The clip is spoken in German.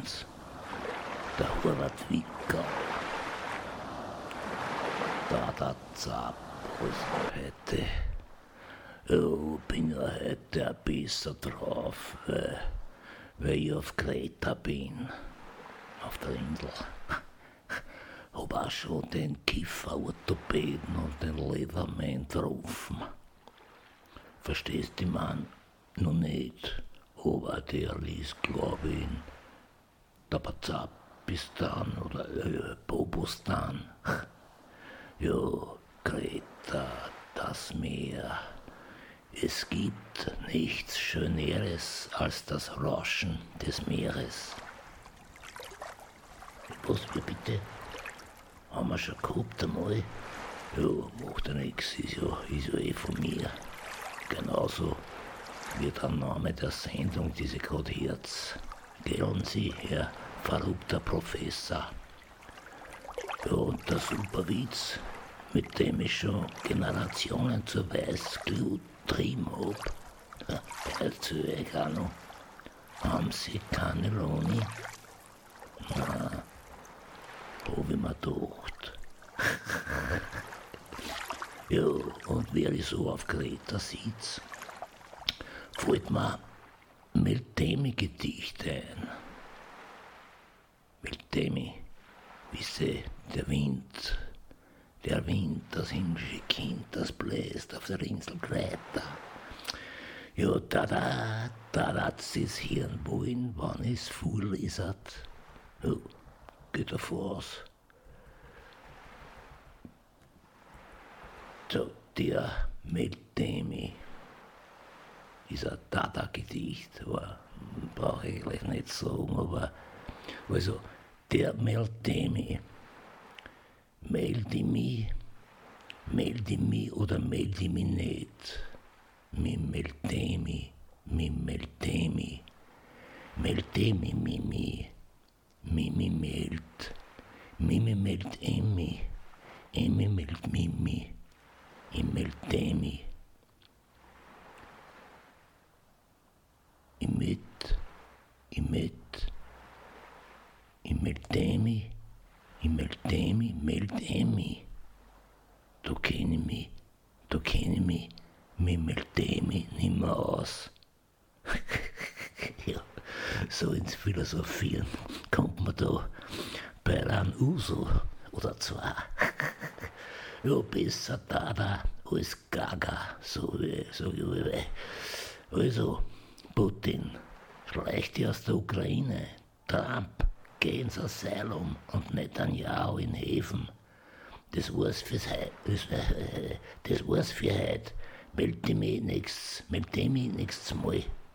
Provinz, der Horvath Wickel. Da Zap, was heute. Ich bin ja heute ein bisschen drauf, weil ich auf Kreta bin, auf der Insel. Hab auch schon den Kieferorthopäden und den Leatherman gerufen. Verstehst du, Mann? Noch nicht, aber der liest, glaub ich, in Tabazapistan oder Bobostan. Ja, Kreta, das Meer. Es gibt nichts Schöneres als das Rauschen des Meeres. Was wir bitte? Haben wir schon gehabt einmal? Ja, macht ja nix, ist ja eh von mir. Genauso wie der Name der Sendung, die Sie gerade hört. Gellen Sie, Herr verrückter Professor. Ja, und der Superwitz, mit dem ich schon Generationen zur Weißglut getrieben hab. Erzähl ich auch noch. Haben Sie Cannelloni? Na, hab ich mir gedacht. Ja, und wer ich so auf Kreta sitzt, fällt mir Meltemi-Gedichte ein. Meltemi, wisse, der Wind, das himmlische Kind, das bläst auf der Insel Kreta. Ja, da hat's das Hirn wollen, wann es vorlesert. Ja, geht davon aus. So, der Meltemi ist ein Dada-Gedicht, aber brauche ich gleich nicht sagen, aber also der Meltemi, melde mich oder melde mich nicht, Meltemi, Meltemi, Mimi meldet, Mimi meldet Emmi meldet Mimi, im Meltemi. Im Meltemi meldet Emmi. Da kenn ich mich mit Meltemi nimmer aus. Ja, so ins Philosophieren kommt man da bei einem Uso oder zwei. Ja, besser da als Gaga, so wie. Also, Putin, schleicht aus der Ukraine, Trump, geh ins Asylum und Netanyahu in Häfen. Das war's für heute. Meld mich nächstes Mal.